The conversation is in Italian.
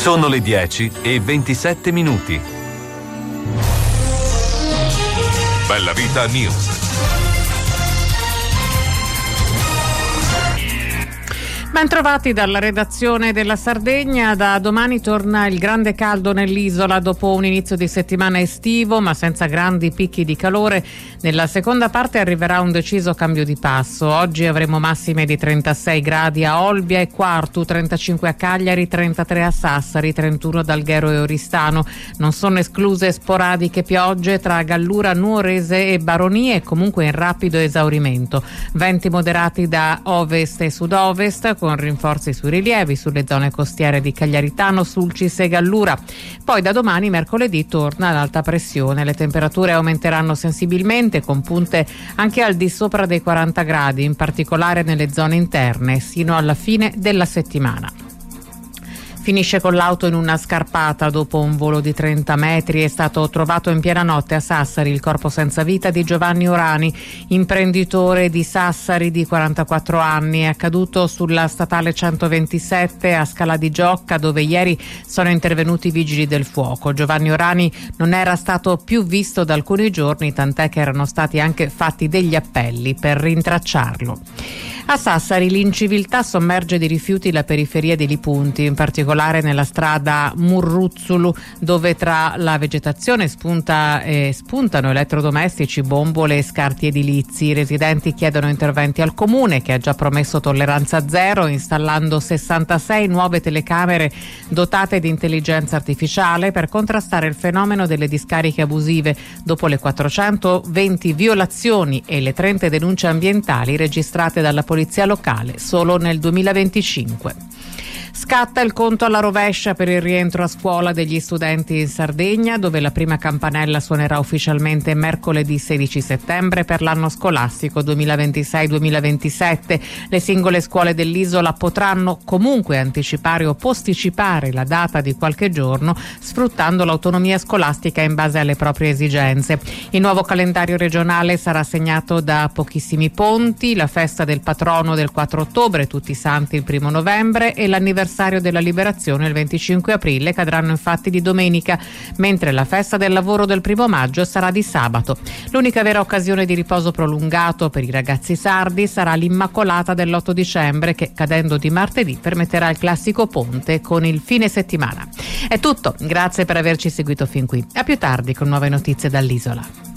Sono le 10:27. Bella Vita News. Bentrovati dalla redazione della Sardegna. Da domani torna il grande caldo nell'isola dopo un inizio di settimana estivo, ma senza grandi picchi di calore. Nella seconda parte arriverà un deciso cambio di passo. Oggi avremo massime di 36 gradi a Olbia e Quartu, 35 a Cagliari, 33 a Sassari, 31 ad Alghero e Oristano. Non sono escluse sporadiche piogge tra Gallura, Nuorese e Baronie, comunque in rapido esaurimento. Venti moderati da ovest e sud-ovest, con rinforzi sui rilievi sulle zone costiere di Cagliaritano, Sulcis e Gallura. Poi da domani, mercoledì, torna l'alta pressione. Le temperature aumenteranno sensibilmente, con punte anche al di sopra dei 40 gradi, in particolare nelle zone interne, sino alla fine della settimana. Finisce con l'auto in una scarpata dopo un volo di 30 metri. È stato trovato in piena notte a Sassari il corpo senza vita di Giovanni Orani, imprenditore di Sassari di 44 anni. È accaduto sulla statale 127 a Scala di Giocca, dove ieri sono intervenuti i vigili del fuoco. Giovanni Orani non era stato più visto da alcuni giorni, tant'è che erano stati anche fatti degli appelli per rintracciarlo. A Sassari l'inciviltà sommerge di rifiuti la periferia di Lipunti, in particolare nella strada Murruzzulu, dove tra la vegetazione spuntano elettrodomestici, bombole e scarti edilizi. I residenti chiedono interventi al comune, che ha già promesso tolleranza zero, installando 66 nuove telecamere dotate di intelligenza artificiale per contrastare il fenomeno delle discariche abusive, dopo le 420 violazioni e le 30 denunce ambientali registrate dalla polizia locale solo nel 2025. Scatta il conto alla rovescia per il rientro a scuola degli studenti in Sardegna, dove la prima campanella suonerà ufficialmente mercoledì 16 settembre per l'anno scolastico 2026-2027. Le singole scuole dell'isola potranno comunque anticipare o posticipare la data di qualche giorno, sfruttando l'autonomia scolastica in base alle proprie esigenze. Il nuovo calendario regionale sarà segnato da pochissimi ponti, la festa del patrono del 4 ottobre, tutti i santi il 1 novembre e l'anniversario della liberazione il 25 aprile cadranno infatti di domenica, mentre la festa del lavoro del 1 maggio sarà di sabato. L'unica vera occasione di riposo prolungato per i ragazzi sardi sarà l'Immacolata dell'8 dicembre, che cadendo di martedì permetterà il classico ponte con il fine settimana. È tutto, grazie per averci seguito fin qui. A più tardi con nuove notizie dall'isola.